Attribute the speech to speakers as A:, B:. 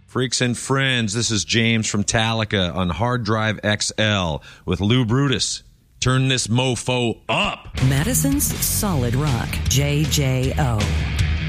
A: Freaks and friends, this is James from Talica on Hard Drive XL with Lou Brutus. Turn this mofo up.
B: Madison's Solid Rock, JJO.